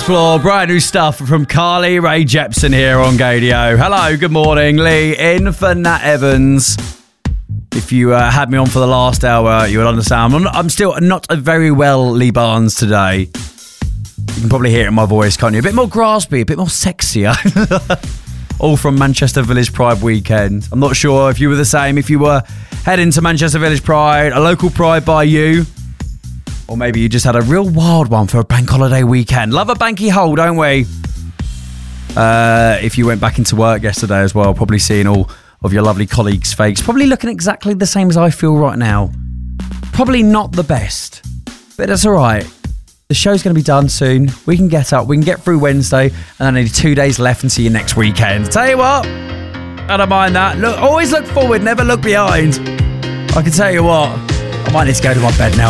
floor. Brand new stuff from Carly Rae Jepsen here on Gadio. Hello, good morning. Lee in for Nat Evans. If you had me on for the last hour, you would understand. I'm still not a very well Lee Barnes today. You can probably hear it in my voice, can't you? A bit more graspy, a bit more sexier. All from Manchester Village Pride weekend. I'm not sure if you were the same, if you were heading to Manchester Village Pride, a local pride by you, or maybe you just had a real wild one for a bank holiday weekend. Love a banky hole, don't we? If you went back into work yesterday as well, probably seeing all of your lovely colleagues' fakes, probably looking exactly the same as I feel right now. Probably not the best, but that's all right. The show's going to be done soon. We can get up, we can get through Wednesday, and only 2 days left until your next weekend. Tell you what, I don't mind that. Look, always look forward, never look behind. I can tell you what, I might need to go to my bed now.